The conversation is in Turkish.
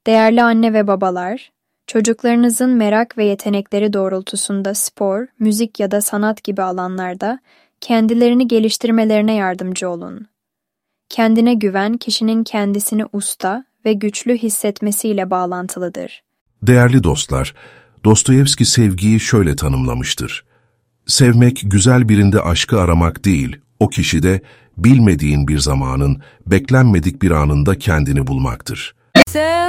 Değerli anne ve babalar, çocuklarınızın merak ve yetenekleri doğrultusunda spor, müzik ya da sanat gibi alanlarda kendilerini geliştirmelerine yardımcı olun. Kendine güven, kişinin kendisini usta ve güçlü hissetmesiyle bağlantılıdır. Değerli dostlar, Dostoyevski sevgiyi şöyle tanımlamıştır. Sevmek, güzel birinde aşkı aramak değil, o kişide bilmediğin bir zamanın, beklenmedik bir anında kendini bulmaktır.